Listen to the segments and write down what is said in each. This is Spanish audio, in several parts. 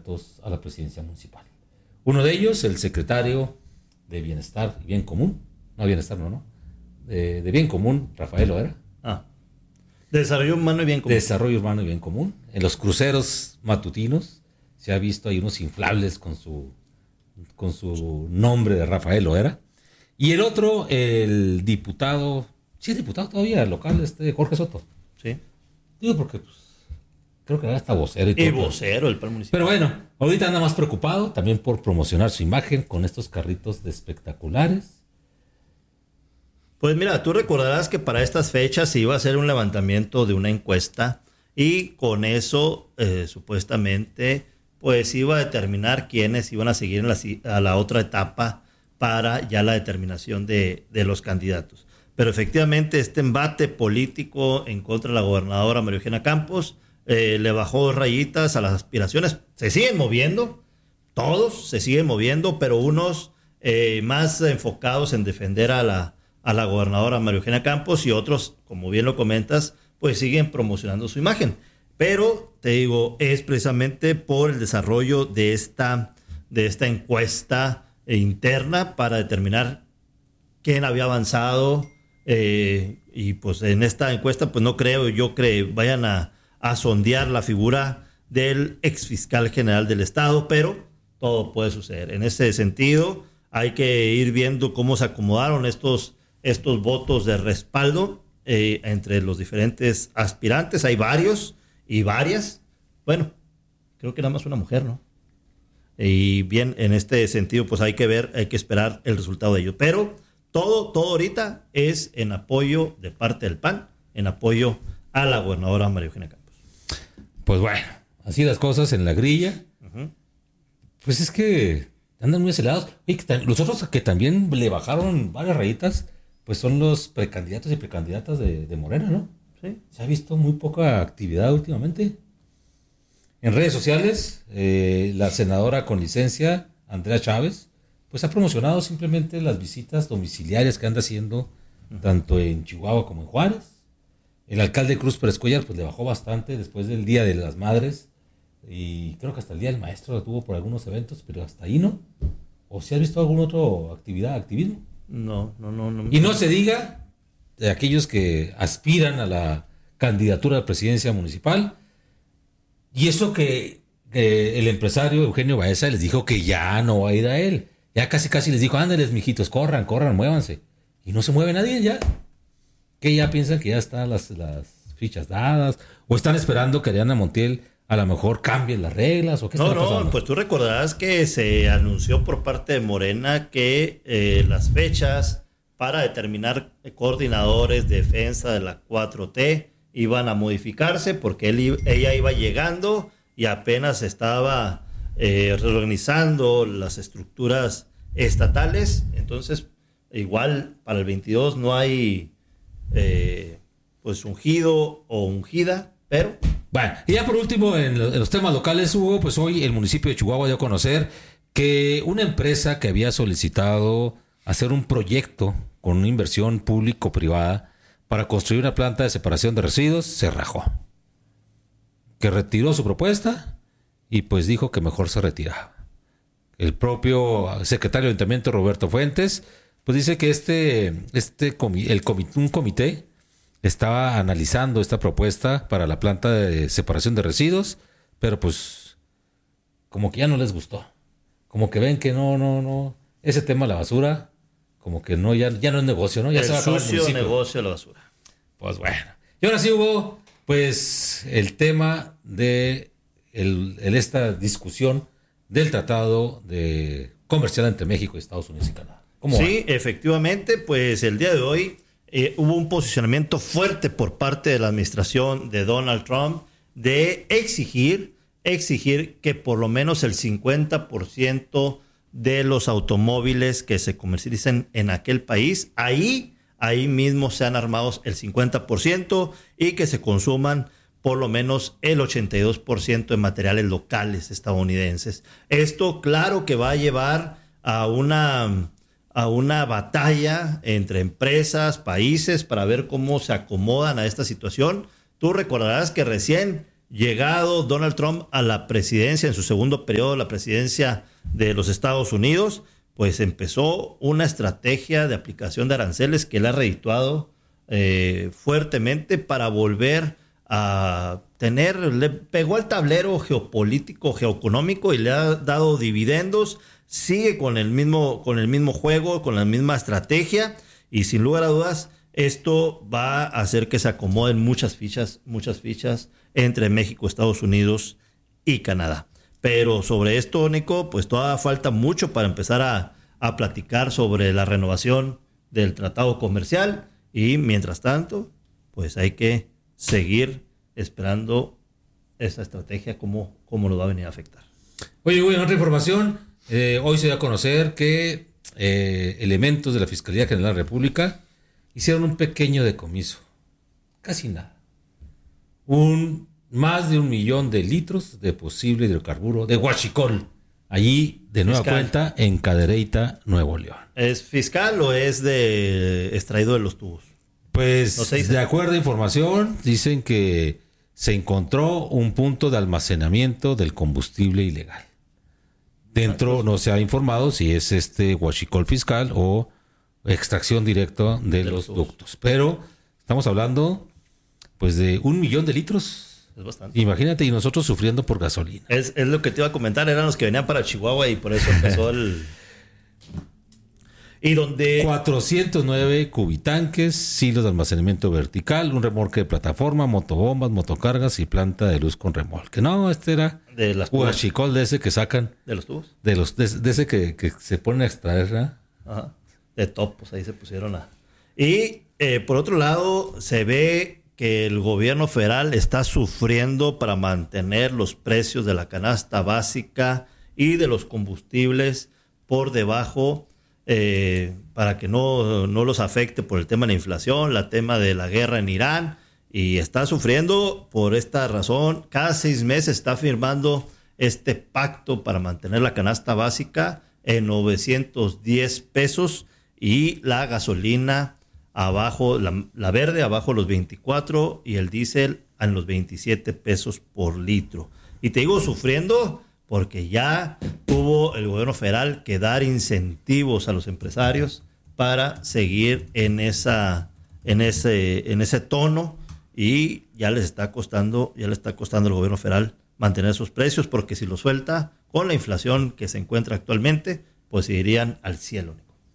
candidatos a la presidencia municipal. Uno de ellos, el secretario de Bienestar y Bien Común, de Bien Común, Rafael Loera. Desarrollo Humano y Bien Común. Desarrollo Humano y Bien Común. En los cruceros matutinos se ha visto ahí unos inflables con su nombre de Rafael Loera. Y el otro, el diputado, sí es diputado todavía, local, Jorge Soto. Sí. Digo porque creo que era hasta vocero. Y vocero el PAN municipal. Pero bueno, ahorita anda más preocupado también por promocionar su imagen con estos carritos de espectaculares. Pues mira, tú recordarás que para estas fechas se iba a hacer un levantamiento de una encuesta y con eso supuestamente pues iba a determinar quiénes iban a seguir a la otra etapa para ya la determinación de los candidatos. Pero efectivamente este embate político en contra de la gobernadora María Eugenia Campos le bajó 2 rayitas a las aspiraciones. Se siguen moviendo, todos se siguen moviendo, pero unos más enfocados en defender a la gobernadora María Eugenia Campos y otros, como bien lo comentas, pues siguen promocionando su imagen. Pero, te digo, es precisamente por el desarrollo de esta encuesta interna para determinar quién había avanzado y pues en esta encuesta pues no creo yo que vayan a sondear la figura del exfiscal general del estado, pero todo puede suceder. En ese sentido hay que ir viendo cómo se acomodaron estos votos de respaldo entre los diferentes aspirantes. Hay varios y varias. Bueno, creo que nada más una mujer, ¿no? Y bien, en este sentido, pues hay que esperar el resultado de ello. Pero todo ahorita es en apoyo de parte del PAN, en apoyo a la gobernadora María Eugenia Campos. Pues bueno, así las cosas en la grilla. Uh-huh. Pues es que andan muy acelerados. Oye, los otros que también le bajaron varias rayitas, pues son los precandidatos y precandidatas de Morena, ¿no? Sí. Se ha visto muy poca actividad últimamente. En redes sociales, la senadora con licencia, Andrea Chávez, pues ha promocionado simplemente las visitas domiciliarias que anda haciendo tanto en Chihuahua como en Juárez. El alcalde Cruz Pérez Cuellar pues le bajó bastante después del Día de las Madres y creo que hasta el Día del Maestro lo tuvo por algunos eventos, pero hasta ahí no. ¿O si has visto alguna otra activismo? No. Y no se diga de aquellos que aspiran a la candidatura a la presidencia municipal. Y eso que el empresario Eugenio Baeza les dijo que ya no va a ir a él. Ya casi les dijo, ándeles, mijitos, corran, muévanse. Y no se mueve nadie ya. Que ya piensan que ya están las fichas dadas. O están esperando que Ariana Montiel a lo mejor cambie las reglas. ¿O qué está pasando? No, pues tú recordarás que se anunció por parte de Morena que las fechas para determinar coordinadores de defensa de la 4T iban a modificarse porque ella iba llegando y apenas estaba reorganizando las estructuras estatales. Entonces, igual para el 22 no hay pues ungido o ungida, pero... Bueno, y ya por último, en los temas locales, Hugo, pues hoy el municipio de Chihuahua dio a conocer que una empresa que había solicitado hacer un proyecto con una inversión público-privada para construir una planta de separación de residuos, se rajó. Que retiró su propuesta y pues dijo que mejor se retiraba. El propio secretario de Ayuntamiento, Roberto Fuentes, pues dice que un comité estaba analizando esta propuesta para la planta de separación de residuos, pero pues como que ya no les gustó. Como que ven que no, ese tema de la basura, como que no, ya no es negocio, ¿no? Ya el se va a acabar sucio el negocio de la basura. Pues bueno. Y ahora sí, Hugo, pues el tema de esta discusión del tratado comercial entre México y Estados Unidos y Canadá. Sí, efectivamente, pues el día de hoy hubo un posicionamiento fuerte por parte de la administración de Donald Trump de exigir que por lo menos el 50% de los automóviles que se comercialicen en aquel país, ahí mismo sean armados el 50% y que se consuman por lo menos el 82% de materiales locales estadounidenses. Esto claro que va a llevar a una batalla entre empresas, países, para ver cómo se acomodan a esta situación. Tú recordarás que recién llegado Donald Trump a la presidencia, en su segundo periodo, la presidencia de los Estados Unidos, pues empezó una estrategia de aplicación de aranceles que le ha redituado fuertemente para volver a le pegó al tablero geopolítico, geoeconómico y le ha dado dividendos, sigue con el mismo juego, con la misma estrategia y sin lugar a dudas esto va a hacer que se acomoden muchas fichas entre México, Estados Unidos y Canadá. Pero sobre esto, Nico, pues todavía falta mucho para empezar a platicar sobre la renovación del tratado comercial y mientras tanto, pues hay que seguir esperando esa estrategia, cómo nos va a venir a afectar. Oye, en otra información, hoy se dio a conocer que elementos de la Fiscalía General de la República hicieron un pequeño decomiso, casi nada, más de 1 millón de litros de posible hidrocarburo de huachicol, allí de nueva cuenta en Cadereyta, Nuevo León. ¿Es fiscal o es extraído de los tubos? Pues, no sé, de acuerdo a información, dicen que se encontró un punto de almacenamiento del combustible ilegal. Dentro no se ha informado si es huachicol fiscal o extracción directa de los ductos. Pero estamos hablando pues de 1 millón de litros. Es bastante. Imagínate, y nosotros sufriendo por gasolina. Es lo que te iba a comentar, eran los que venían para Chihuahua y por eso empezó y donde 409 cubitanques, silos de almacenamiento vertical, un remolque de plataforma, motobombas, motocargas y planta de luz con remolque. No, era de las huachicol de ese que sacan. ¿De los tubos? De ese que se ponen a extraer, ¿no? Ajá. De topos, ahí se pusieron Y por otro lado, se ve que el gobierno federal está sufriendo para mantener los precios de la canasta básica y de los combustibles por debajo, para que no los afecte por el tema de la inflación, el tema de la guerra en Irán, y está sufriendo por esta razón. Cada 6 meses está firmando este pacto para mantener la canasta básica en 910 pesos y la gasolina abajo, la verde abajo los 24 y el diésel en los 27 pesos por litro. Y te digo sufriendo porque ya tuvo el gobierno federal que dar incentivos a los empresarios para seguir en ese tono y ya le está costando al gobierno federal mantener esos precios, porque si lo suelta con la inflación que se encuentra actualmente, pues se irían al cielo.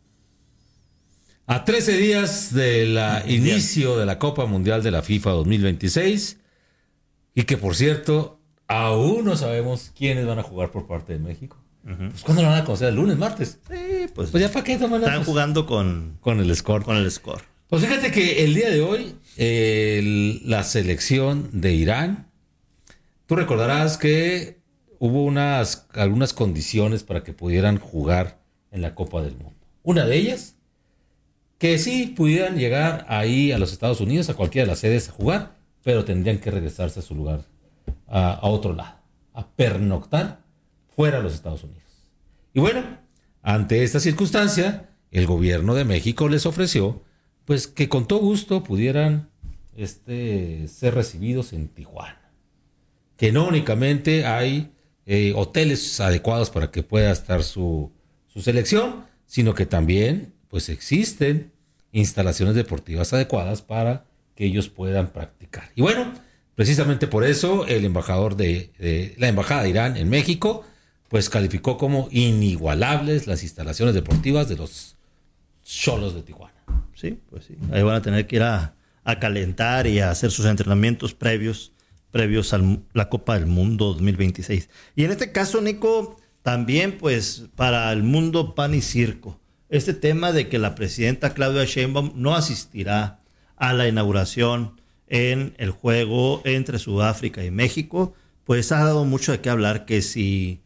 A 13 días del inicio de la Copa Mundial de la FIFA 2026, y que por cierto, aún no sabemos quiénes van a jugar por parte de México. Uh-huh. Pues ¿cuándo lo van a conocer? ¿El lunes, martes? Sí, pues ya para qué toman. Están jugando con el score. Con el score. Pues fíjate que el día de hoy, la selección de Irán, tú recordarás que hubo algunas condiciones para que pudieran jugar en la Copa del Mundo. Una de ellas, que sí pudieran llegar ahí a los Estados Unidos, a cualquiera de las sedes a jugar, pero tendrían que regresarse a su lugar, a otro lado, a pernoctar fuera de los Estados Unidos. Y bueno, ante esta circunstancia, el gobierno de México les ofreció pues que con todo gusto pudieran ser recibidos en Tijuana. Que no únicamente hay hoteles adecuados para que pueda estar su selección, sino que también pues existen instalaciones deportivas adecuadas para que ellos puedan practicar. Y bueno, precisamente por eso el embajador de la Embajada de Irán en México pues calificó como inigualables las instalaciones deportivas de los Xolos de Tijuana. Sí, pues sí. Ahí van a tener que ir a calentar y a hacer sus entrenamientos previos a la Copa del Mundo 2026. Y en este caso, Nico, también pues para el mundo pan y circo, este tema de que la presidenta Claudia Sheinbaum no asistirá a la inauguración en el juego entre Sudáfrica y México, pues ha dado mucho de qué hablar, que si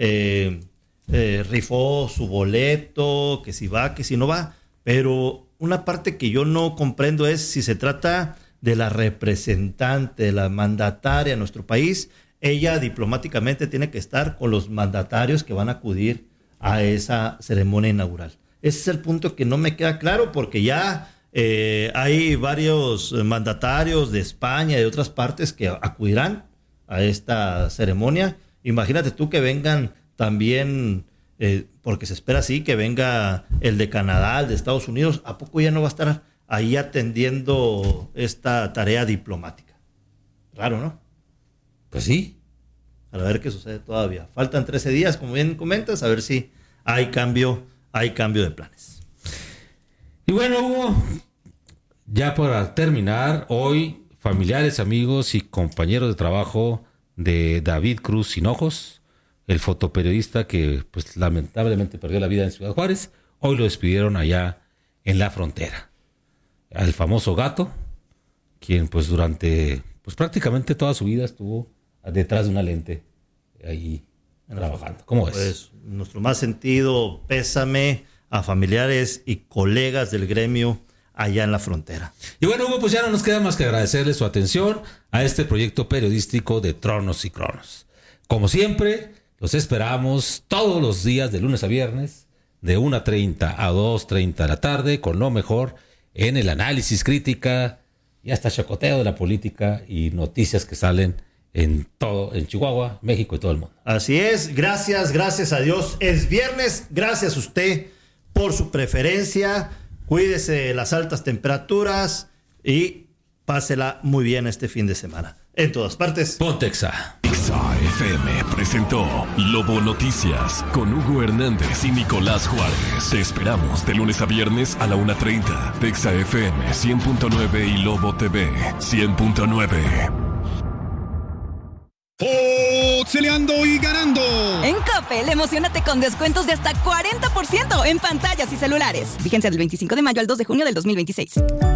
rifó su boleto, que si va, que si no va, pero una parte que yo no comprendo es si se trata de la representante, de la mandataria de nuestro país. Ella diplomáticamente tiene que estar con los mandatarios que van a acudir a esa ceremonia inaugural. Ese es el punto que no me queda claro, porque ya hay varios mandatarios de España y de otras partes que acudirán a esta ceremonia. Imagínate tú que vengan también, porque se espera así, que venga el de Canadá, el de Estados Unidos. ¿A poco ya no va a estar ahí atendiendo esta tarea diplomática? Raro, ¿no? Pues sí. A ver qué sucede todavía. Faltan 13 días, como bien comentas, a ver si hay cambio de planes. Y bueno, Hugo, ya para terminar, hoy familiares, amigos y compañeros de trabajo de David Cruz Hinojos, el fotoperiodista que pues lamentablemente perdió la vida en Ciudad Juárez, hoy lo despidieron allá en la frontera. Al famoso Gato, quien pues durante pues prácticamente toda su vida estuvo detrás de una lente ahí trabajando. ¿Cómo es? Pues nuestro más sentido pésame a familiares y colegas del gremio allá en la frontera. Y bueno, Hugo, pues ya no nos queda más que agradecerle su atención a este proyecto periodístico de Tronos y Cronos. Como siempre, los esperamos todos los días de lunes a viernes de 1:30 a 2:30 de la tarde con lo mejor en el análisis, crítica y hasta chacoteo de la política y noticias que salen en todo, en Chihuahua, México y todo el mundo. Así es, gracias a Dios. Es viernes, gracias a usted por su preferencia. Cuídese de las altas temperaturas y pásela muy bien este fin de semana. En todas partes. Ponte Exa. Exa FM presentó Lobo Noticias con Hugo Hernández y Nicolás Juárez. Te esperamos de lunes a viernes a la 1:30. Exa FM 100.9 y Lobo TV 100.9. Pixeleando y ganando. En Coppel, emocionate con descuentos de hasta 40% en pantallas y celulares. Vigencia del 25 de mayo al 2 de junio del 2026.